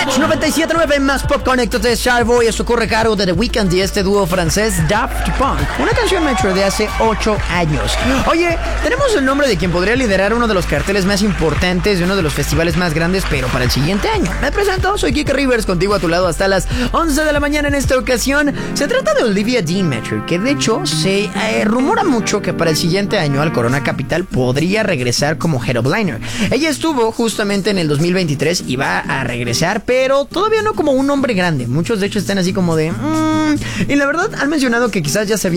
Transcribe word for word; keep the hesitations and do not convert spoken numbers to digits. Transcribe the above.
Match noventa y siete punto nueve más Pop Connect de Starboy. Esto corre cargo de The Weeknd y este dúo francés Daft Punk. Una canción Metro de hace ocho años. Oye, tenemos el nombre de quien podría liderar uno de los carteles más importantes de uno de los festivales más grandes, pero para el siguiente año. Me presento, soy Kike Rivers, contigo a tu lado hasta las once de la mañana en esta ocasión. Se trata de Olivia Dean Metro, que de hecho se eh, rumora mucho que para el siguiente año al Corona Capital podría regresar como headliner. Ella estuvo justamente en el dos mil veintitrés y va a regresar, pero todavía no como un hombre grande. Muchos de hecho están así como de... Mmm, y la verdad han mencionado que quizás ya se había